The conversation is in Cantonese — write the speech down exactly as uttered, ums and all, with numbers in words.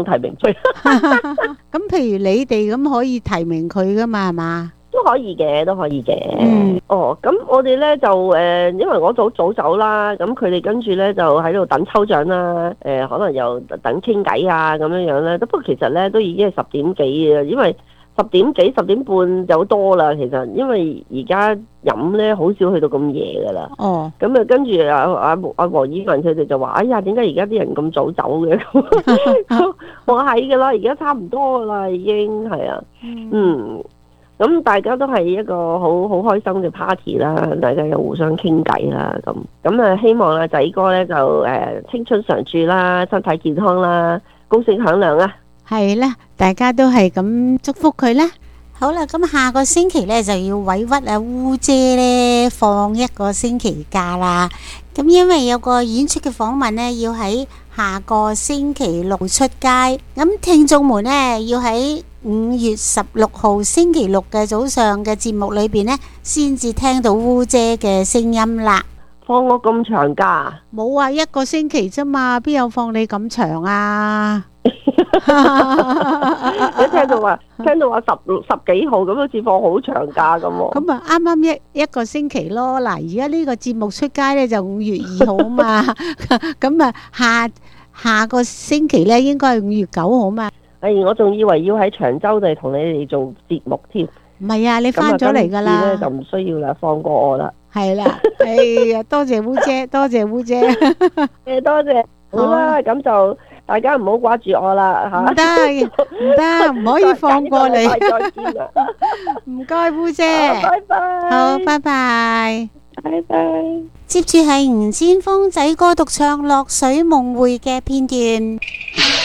提名佢。 咁譬如你哋咁可以提名佢噶嘛，係嘛？ 都可以嘅，都可以嘅。 嗯哦，咁我哋咧就誒、呃，因為我早早走啦，咁佢哋跟住咧就喺度等抽獎啦，誒、呃，可能又等傾偈啊咁樣樣咧。不過其實咧都已經係十點幾嘅，因為十點幾十點半就好多啦。其實因為而家飲咧好少去到咁夜噶啦。 哦， 咁啊跟住阿阿阿黃以文佢哋就話：哎呀，點解而家啲人咁早走嘅？我係噶啦，而家差唔多噶啦，已經係啊，嗯。咁大家都係一個好好開心嘅 party 啦，大家又互相傾偈啦，咁咁啊希望阿仔哥咧就誒、呃、青春常駐啦，身體健康啦，高聲響亮啦。 係啦，大家都係咁祝福佢啦。好啦，咁下個星期咧就要委屈阿烏姐咧放一個星期假啦。咁因為有個演出嘅訪問咧要喺下個星期六出街，咁聽眾們咧要喺五月十六號星期六嘅早上嘅節目裏邊呢，先至聽到烏姐嘅聲音啦。 放我咁長假？ 冇啊，一個星期啫嘛，邊有放你咁長啊？ 你聽到話，聽到話十十幾號咁，好似放好長假咁喎。 咁啊，啱啱一一個星期咯。嗱，而家呢個節目出街呢，就五月二號嘛，咁啊下下個星期呢，應該係五月九號嘛。 哎，我仲以為要喺長洲度同你哋做節目添。 唔係啊，你翻咗嚟噶啦， 就唔需要啦，放過我啦。 係啦，哎呀，多謝烏姐，多謝烏姐， 誒，多謝。好啦，咁就大家唔好掛住我啦嚇。唔得，唔得，唔可以放過你。 再見啦。 唔該，烏姐。 拜拜。 好，拜拜。 拜拜。 接住係吳占峰仔歌獨唱《落水夢回》嘅片段。